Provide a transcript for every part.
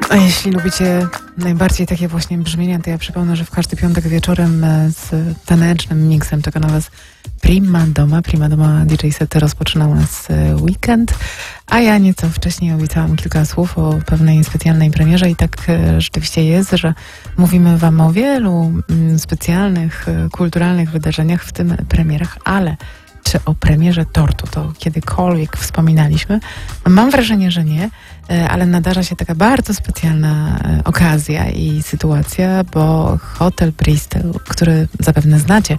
A jeśli lubicie najbardziej takie właśnie brzmienia, to ja przypomnę, że w każdy piątek wieczorem z tanecznym miksem czeka na was Prima Doma. Prima Doma DJ Set rozpoczynał nas weekend, a ja nieco wcześniej obiecałam kilka słów o pewnej specjalnej premierze i tak rzeczywiście jest, że mówimy wam o wielu specjalnych, kulturalnych wydarzeniach, w tym premierach, ale czy o premierze tortu to kiedykolwiek wspominaliśmy? Mam wrażenie, że nie, ale nadarza się taka bardzo specjalna okazja i sytuacja, bo Hotel Bristol, który zapewne znacie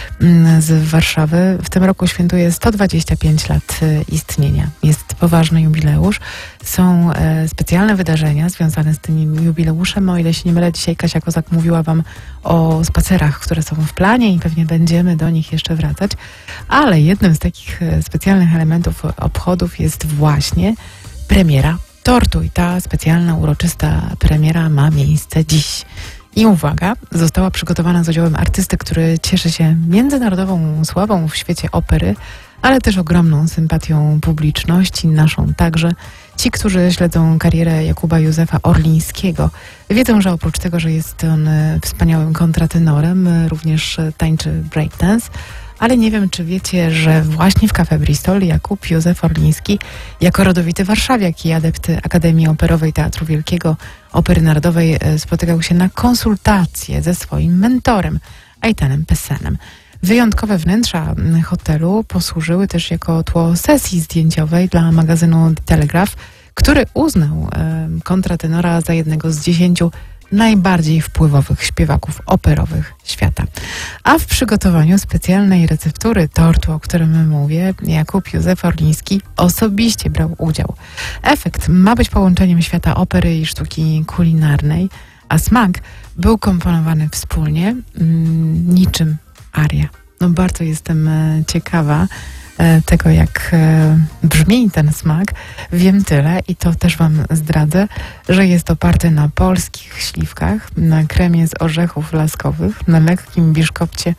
z Warszawy, w tym roku świętuje 125 lat istnienia. Jest poważny jubileusz. Są specjalne wydarzenia związane z tym jubileuszem. O ile się nie mylę, dzisiaj Kasia Kozak mówiła wam o spacerach, które są w planie i pewnie będziemy do nich jeszcze wracać. Ale jednym z takich specjalnych elementów obchodów jest właśnie premiera tortu. I ta specjalna, uroczysta premiera ma miejsce dziś. I uwaga, została przygotowana z udziałem artysty, który cieszy się międzynarodową sławą w świecie opery, ale też ogromną sympatią publiczności, naszą także. Ci, którzy śledzą karierę Jakuba Józefa Orlińskiego, wiedzą, że oprócz tego, że jest on wspaniałym kontratenorem, również tańczy breakdance. Ale nie wiem, czy wiecie, że właśnie w Cafe Bristol Jakub Józef Orliński, jako rodowity warszawiak i adept Akademii Operowej Teatru Wielkiego Opery Narodowej, spotykał się na konsultacje ze swoim mentorem, Aytanem Pessenem. Wyjątkowe wnętrza hotelu posłużyły też jako tło sesji zdjęciowej dla magazynu The Telegraph, który uznał kontratenora za jednego z 10 najbardziej wpływowych śpiewaków operowych świata. A w przygotowaniu specjalnej receptury tortu, o którym mówię, Jakub Józef Orliński osobiście brał udział. Efekt ma być połączeniem świata opery i sztuki kulinarnej, a smak był komponowany wspólnie, niczym aria. No bardzo jestem ciekawa tego, jak brzmi ten smak. Wiem tyle i to też wam zdradzę, że jest oparty na polskich śliwkach, na kremie z orzechów laskowych, na lekkim biszkopcie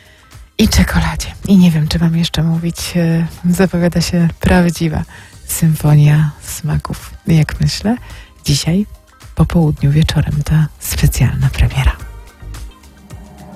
i czekoladzie. I nie wiem, czy mam jeszcze mówić, zapowiada się prawdziwa symfonia smaków. Jak myślę, dzisiaj po południu wieczorem ta specjalna premiera.